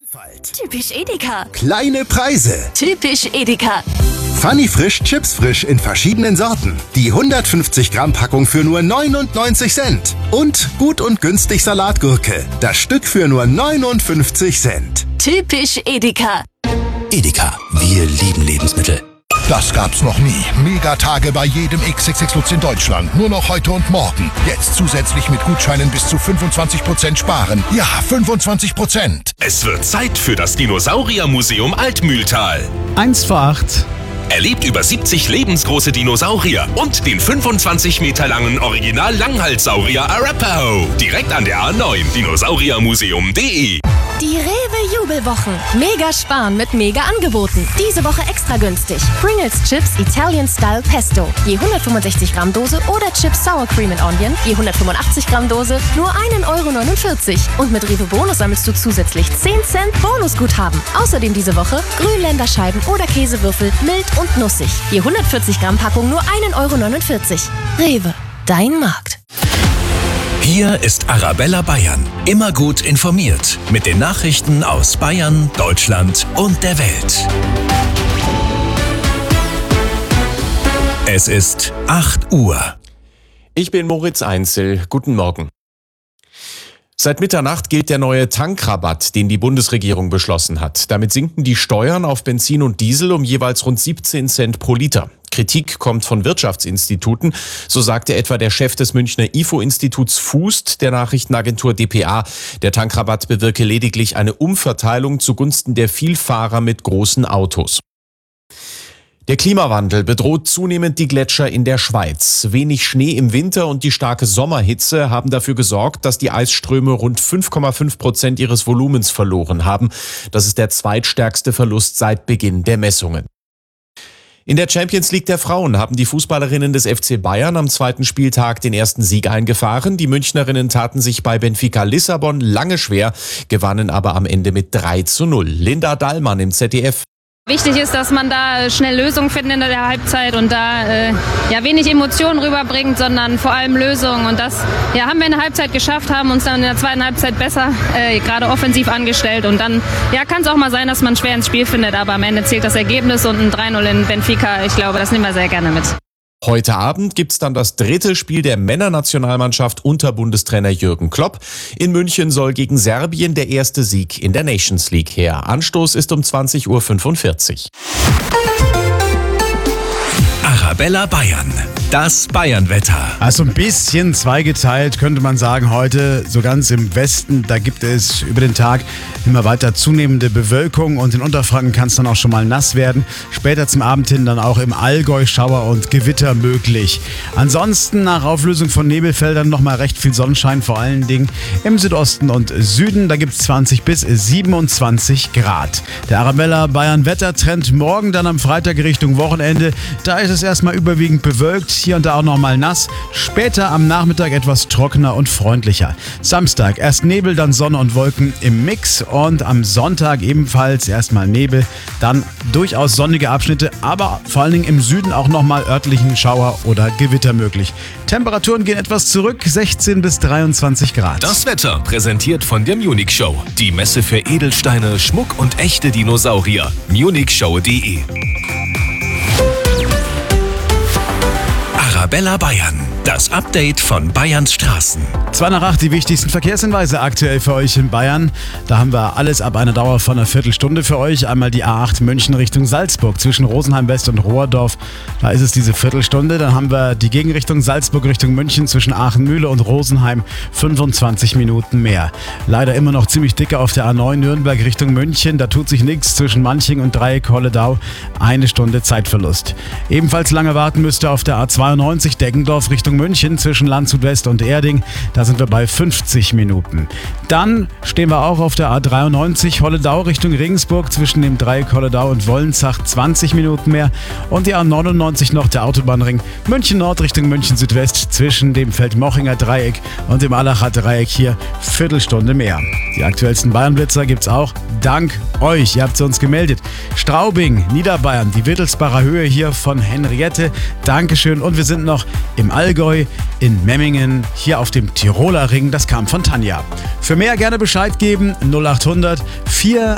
Typisch Edeka. Kleine Preise. Typisch Edeka. Funny Frisch Chips frisch in verschiedenen Sorten. Die 150 Gramm Packung für nur 99 Cent. Und gut und günstig Salatgurke. Das Stück für nur 59 Cent. Typisch Edeka. Edeka, wir lieben Lebensmittel. Das gab's noch nie. Megatage bei jedem XXX Lutz in Deutschland. Nur noch heute und morgen. Jetzt zusätzlich mit Gutscheinen bis zu 25% sparen. Ja, 25%. Es wird Zeit für das Dinosauriermuseum Altmühltal. 1 vor 8. Erlebt über 70 lebensgroße Dinosaurier und den 25 Meter langen Original-Langhalssaurier Arapaho. Direkt an der A9, dinosauriermuseum.de. Die Rewe-Jubelwochen. Mega sparen mit Mega-Angeboten. Diese Woche extra günstig. Pringles Chips Italian Style Pesto. Je 165 Gramm Dose oder Chips Sour Cream and Onion. Je 185 Gramm Dose. Nur 1,49 €. Und mit Rewe Bonus sammelst du zusätzlich 10 Cent Bonusguthaben. Außerdem diese Woche Grünländerscheiben oder Käsewürfel mild und nussig. Je 140 Gramm Packung nur 1,49 €. Rewe. Dein Markt. Hier ist Arabella Bayern. Immer gut informiert. Mit den Nachrichten aus Bayern, Deutschland und der Welt. Es ist 8 Uhr. Ich bin Moritz Einzel. Guten Morgen. Seit Mitternacht gilt der neue Tankrabatt, den die Bundesregierung beschlossen hat. Damit sinken die Steuern auf Benzin und Diesel um jeweils rund 17 Cent pro Liter. Kritik kommt von Wirtschaftsinstituten, so sagte etwa der Chef des Münchner IFO-Instituts Fust der Nachrichtenagentur dpa. Der Tankrabatt bewirke lediglich eine Umverteilung zugunsten der Vielfahrer mit großen Autos. Der Klimawandel bedroht zunehmend die Gletscher in der Schweiz. Wenig Schnee im Winter und die starke Sommerhitze haben dafür gesorgt, dass die Eisströme rund 5,5% ihres Volumens verloren haben. Das ist der zweitstärkste Verlust seit Beginn der Messungen. In der Champions League der Frauen haben die Fußballerinnen des FC Bayern am zweiten Spieltag den ersten Sieg eingefahren. Die Münchnerinnen taten sich bei Benfica Lissabon lange schwer, gewannen aber am Ende mit 3:0. Linda Dallmann im ZDF. Wichtig ist, dass man da schnell Lösungen findet in der Halbzeit und da wenig Emotionen rüberbringt, sondern vor allem Lösungen. Und das haben wir in der Halbzeit geschafft, haben uns dann in der zweiten Halbzeit besser, gerade offensiv angestellt. Und dann kann es auch mal sein, dass man schwer ins Spiel findet, aber am Ende zählt das Ergebnis und ein 3:0 in Benfica. Ich glaube, das nehmen wir sehr gerne mit. Heute Abend gibt's dann das dritte Spiel der Männernationalmannschaft unter Bundestrainer Jürgen Klopp. In München soll gegen Serbien der erste Sieg in der Nations League her. Anstoß ist um 20:45 Uhr. Arabella Bayern. Das Bayern-Wetter. Also ein bisschen zweigeteilt, könnte man sagen, heute. So ganz im Westen, da gibt es über den Tag immer weiter zunehmende Bewölkung und in Unterfranken kann es dann auch schon mal nass werden. Später zum Abend hin dann auch im Allgäu Schauer und Gewitter möglich. Ansonsten nach Auflösung von Nebelfeldern nochmal recht viel Sonnenschein, vor allen Dingen im Südosten und Süden. Da gibt es 20 bis 27 Grad. Der Arabella Bayern-Wettertrend morgen dann am Freitag Richtung Wochenende. Da ist es erstmal überwiegend bewölkt. Hier und da auch nochmal nass. Später am Nachmittag etwas trockener und freundlicher. Samstag erst Nebel, dann Sonne und Wolken im Mix. Und am Sonntag ebenfalls erstmal Nebel, dann durchaus sonnige Abschnitte, aber vor allen Dingen im Süden auch nochmal örtlichen Schauer oder Gewitter möglich. Temperaturen gehen etwas zurück, 16 bis 23 Grad. Das Wetter präsentiert von der Munich Show. Die Messe für Edelsteine, Schmuck und echte Dinosaurier. munichshow.de. Arabella Bayern. Das Update von Bayerns Straßen. 2 nach 8, die wichtigsten Verkehrshinweise aktuell für euch in Bayern. Da haben wir alles ab einer Dauer von einer Viertelstunde für euch. Einmal die A8 München Richtung Salzburg zwischen Rosenheim West und Rohrdorf. Da ist es diese Viertelstunde. Dann haben wir die Gegenrichtung Salzburg Richtung München zwischen Aachen-Mühle und Rosenheim 25 Minuten mehr. Leider immer noch ziemlich dicke auf der A9 Nürnberg Richtung München. Da tut sich nichts zwischen Manching und Dreieck-Holledau. 1 Stunde Zeitverlust. Ebenfalls lange warten müsst ihr auf der A92 Deggendorf Richtung München zwischen Landshut West und Erding. Da sind wir bei 50 Minuten. Dann stehen wir auch auf der A93 Holledau Richtung Regensburg zwischen dem Dreieck Holledau und Wollenzach 20 Minuten mehr. Und die A99 noch der Autobahnring München Nord Richtung München Südwest zwischen dem Feldmochinger Dreieck und dem Allacher Dreieck hier Viertelstunde mehr. Die aktuellsten Bayernblitzer gibt's auch dank euch. Ihr habt sie uns gemeldet. Straubing, Niederbayern, die Wittelsbacher Höhe hier von Henriette. Dankeschön. Und wir sind noch im Allgäu, in Memmingen, hier auf dem Tiroler Ring. Das kam von Tanja. Für mehr gerne Bescheid geben. 0800 4